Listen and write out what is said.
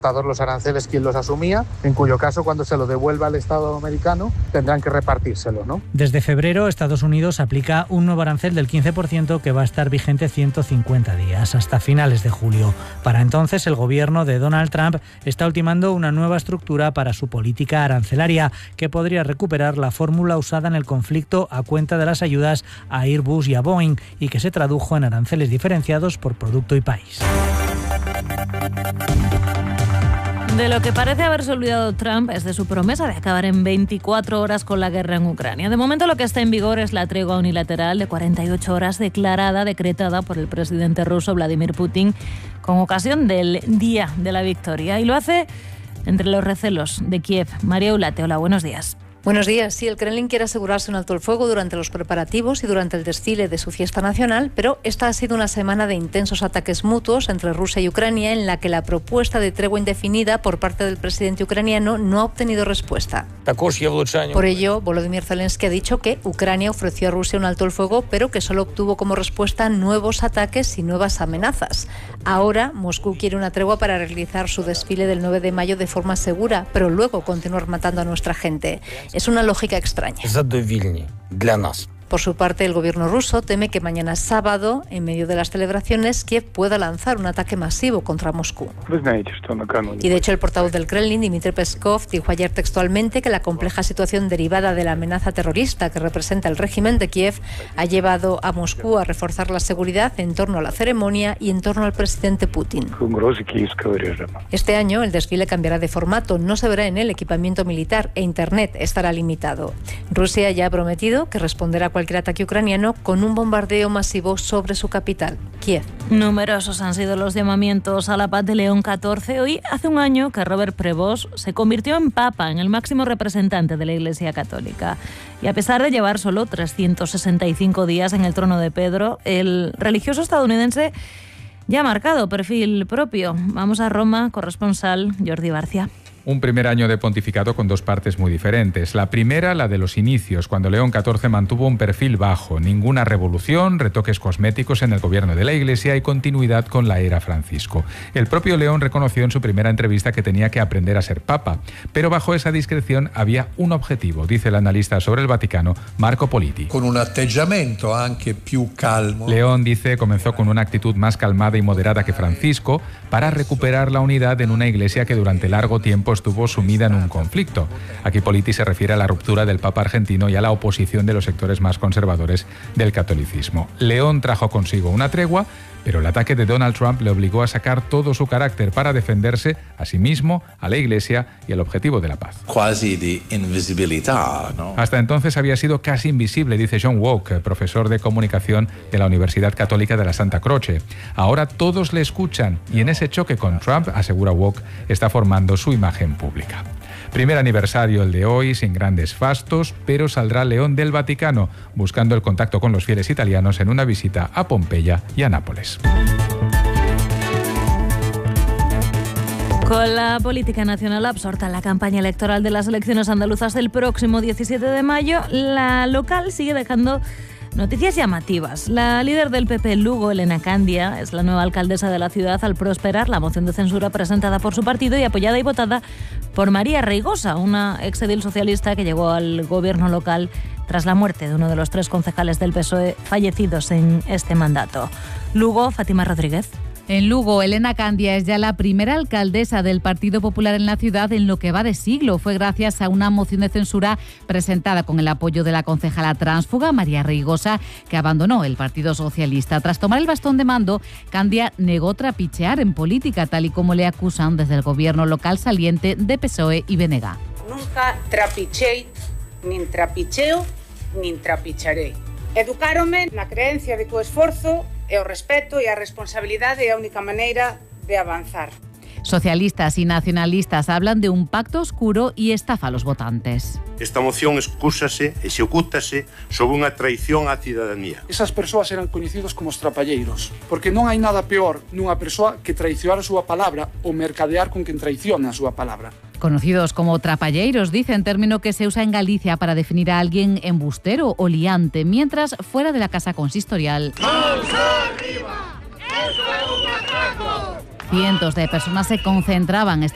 Todos los aranceles, ¿quién los asumía? En cuyo caso, cuando se lo devuelva al Estado americano, tendrán que repartírselo, ¿no? Desde febrero, Estados Unidos aplica un nuevo arancel del 15% que va a estar vigente 150 días, hasta finales de julio. Para entonces, el gobierno de Donald Trump está ultimando una nueva estructura para su política arancelaria, que podría recuperar la fórmula usada en el conflicto a cuenta de las ayudas a Airbus y a Boeing, y que se tradujo en aranceles diferenciados por producto y país. De lo que parece haberse olvidado Trump es de su promesa de acabar en 24 horas con la guerra en Ucrania. De momento lo que está en vigor es la tregua unilateral de 48 horas decretada por el presidente ruso Vladimir Putin con ocasión del Día de la Victoria. Y lo hace entre los recelos de Kiev. María Ulate, hola, buenos días. Buenos días. Sí, el Kremlin quiere asegurarse un alto el fuego durante los preparativos y durante el desfile de su fiesta nacional, pero esta ha sido una semana de intensos ataques mutuos entre Rusia y Ucrania, en la que la propuesta de tregua indefinida por parte del presidente ucraniano no ha obtenido respuesta. Por ello, Volodymyr Zelensky ha dicho que Ucrania ofreció a Rusia un alto el fuego, pero que solo obtuvo como respuesta nuevos ataques y nuevas amenazas. Ahora, Moscú quiere una tregua para realizar su desfile del 9 de mayo de forma segura, pero luego continuar matando a nuestra gente. Es una lógica extraña. Por su parte, el gobierno ruso teme que mañana sábado, en medio de las celebraciones, Kiev pueda lanzar un ataque masivo contra Moscú. Y de hecho, el portavoz del Kremlin, Dmitry Peskov, dijo ayer textualmente que la compleja situación derivada de la amenaza terrorista que representa el régimen de Kiev ha llevado a Moscú a reforzar la seguridad en torno a la ceremonia y en torno al presidente Putin. Este año, el desfile cambiará de formato, no se verá en él equipamiento militar e Internet estará limitado. Rusia ya ha prometido que responderá a cualquier ataque ucraniano con un bombardeo masivo sobre su capital, Kiev. Numerosos han sido los llamamientos a la paz de León XIV. Hoy hace un año que Robert Prevost se convirtió en papa, en el máximo representante de la Iglesia Católica. Y a pesar de llevar solo 365 días en el trono de Pedro, el religioso estadounidense ya ha marcado perfil propio. Vamos a Roma, corresponsal Jordi Barcia. Un primer año de pontificado con dos partes muy diferentes. La primera, la de los inicios, cuando León XIV mantuvo un perfil bajo, ninguna revolución, retoques cosméticos en el gobierno de la Iglesia y continuidad con la era Francisco. El propio León reconoció en su primera entrevista que tenía que aprender a ser papa, pero bajo esa discreción había un objetivo, dice el analista sobre el Vaticano, Marco Politi. Con un atteggiamento anche più calmo. León, dice, comenzó con una actitud más calmada y moderada que Francisco para recuperar la unidad en una Iglesia que durante largo tiempo estuvo sumida en un conflicto. Aquí Politi se refiere a la ruptura del Papa argentino y a la oposición de los sectores más conservadores del catolicismo. León trajo consigo una tregua, pero el ataque de Donald Trump le obligó a sacar todo su carácter para defenderse a sí mismo, a la Iglesia y al objetivo de la paz. Quasi de invisibilidad, ¿no? Hasta entonces había sido casi invisible, dice John Woke, profesor de comunicación de la Universidad Católica de la Santa Croce. Ahora todos le escuchan y en ese choque con Trump, asegura Woke, está formando su imagen pública. Primer aniversario el de hoy, sin grandes fastos, pero saldrá León del Vaticano, buscando el contacto con los fieles italianos en una visita a Pompeya y a Nápoles. Con la política nacional absorta en la campaña electoral de las elecciones andaluzas del próximo 17 de mayo, la local sigue dejando noticias llamativas. La líder del PP en Lugo, Elena Candia, es la nueva alcaldesa de la ciudad al prosperar la moción de censura presentada por su partido y apoyada y votada por María Reigosa, una exedil socialista que llegó al gobierno local tras la muerte de uno de los 3 concejales del PSOE fallecidos en este mandato. Lugo, Fátima Rodríguez. En Lugo, Elena Candia es ya la primera alcaldesa del Partido Popular en la ciudad en lo que va de siglo. Fue gracias a una moción de censura presentada con el apoyo de la concejala tránsfuga María Reigosa, que abandonó el Partido Socialista. Tras tomar el bastón de mando, Candia negó trapichear en política, tal y como le acusan desde el gobierno local saliente de PSOE y BNG. Nunca trapichei, nin trapicheo, nin trapicharei. Educáronme na creencia de que o esforzo e o respeto e a responsabilidade é a única maneira de avanzar. Socialistas y nacionalistas hablan de un pacto oscuro y estafa a los votantes. Esta moción excúsase e execútase sobre unha traición á cidadanía. Esas persoas eran coñecidos como os trapalleiros, porque non hai nada peor nunha persoa que traicionar a súa palabra ou mercadear con quen traiciona a súa palabra. Conocidos como trapalleiros, dicen, término que se usa en Galicia para definir a alguien embustero o liante, mientras fuera de la casa consistorial. ¡Manos arriba! ¡Eso es un atraco! Cientos de personas se concentraban